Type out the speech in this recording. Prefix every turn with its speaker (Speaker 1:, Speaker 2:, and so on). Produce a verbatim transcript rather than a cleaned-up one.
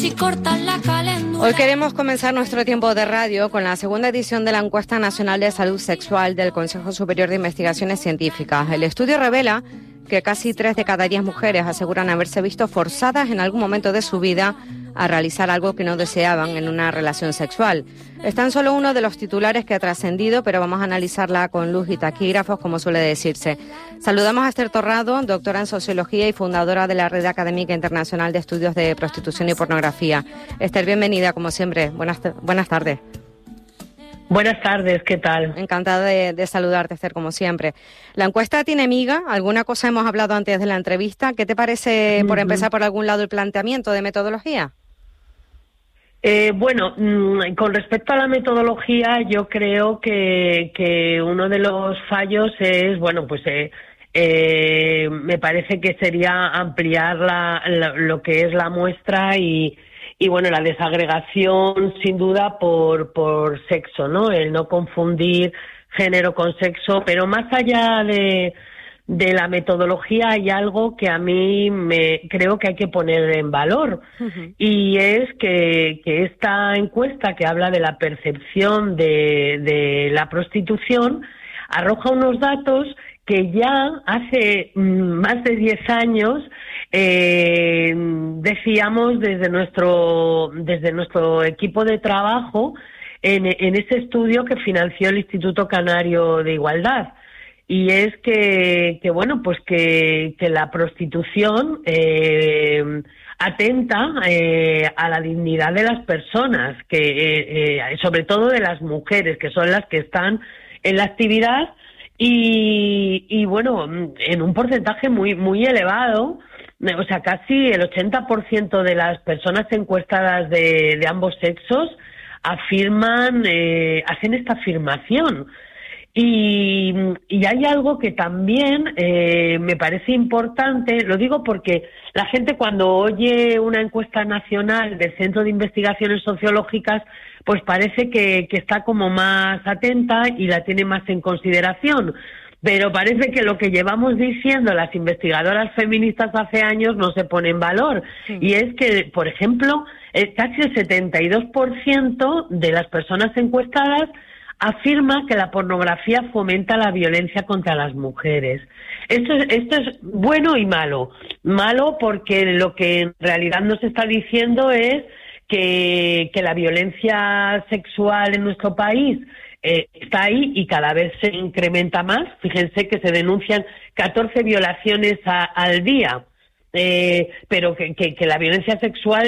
Speaker 1: si cortan la caléndula.
Speaker 2: Hoy queremos comenzar nuestro tiempo de radio con la segunda edición de la Encuesta Nacional de Salud Sexual del Consejo Superior de Investigaciones Científicas. El estudio revela que casi tres de cada diez mujeres aseguran haberse visto forzadas en algún momento de su vida a realizar algo que no deseaban en una relación sexual. Es tan solo uno de los titulares que ha trascendido, pero vamos a analizarla con luz y taquígrafos, como suele decirse. Saludamos a Esther Torrado, doctora en Sociología y fundadora de la Red Académica Internacional de Estudios de Prostitución y Pornografía. Esther, bienvenida, como siempre. Buenas, buenas tardes.
Speaker 3: Buenas tardes, ¿qué tal?
Speaker 2: Encantada de, de saludarte, Esther, como siempre. La encuesta tiene miga, alguna cosa hemos hablado antes de la entrevista. ¿Qué te parece, uh-huh. por empezar por algún lado, el planteamiento de metodología?
Speaker 3: Eh, bueno, mmm, con respecto a la metodología, yo creo que, que uno de los fallos es, bueno, pues eh, eh, me parece que sería ampliar la, la, lo que es la muestra y, y bueno, la desagregación sin duda por, por sexo, ¿no? El no confundir género con sexo, pero más allá de... de la metodología hay algo que a mí me creo que hay que poner en valor, uh-huh. y es que, que esta encuesta que habla de la percepción de, de la prostitución arroja unos datos que ya hace más de diez años eh, decíamos desde nuestro desde nuestro equipo de trabajo en, en ese estudio que financió el Instituto Canario de Igualdad. Y es que, que bueno, pues que, que la prostitución eh, atenta eh, a la dignidad de las personas, que eh, eh, sobre todo de las mujeres, que son las que están en la actividad y, y bueno, en un porcentaje muy muy elevado, o sea, casi el ochenta por ciento de las personas encuestadas de, de ambos sexos afirman, eh, hacen esta afirmación. Y, y hay algo que también eh, me parece importante, lo digo porque la gente cuando oye una encuesta nacional del Centro de Investigaciones Sociológicas, pues parece que, que está como más atenta y la tiene más en consideración. Pero parece que lo que llevamos diciendo las investigadoras feministas hace años no se pone en valor. Sí. Y es que, por ejemplo, eh, casi el setenta y dos por ciento de las personas encuestadas afirma que la pornografía fomenta la violencia contra las mujeres. Esto es, esto es bueno y malo. Malo porque lo que en realidad nos está diciendo es que, que la violencia sexual en nuestro país eh, está ahí y cada vez se incrementa más. Fíjense que se denuncian catorce violaciones a, al día, eh, pero que, que, que la violencia sexual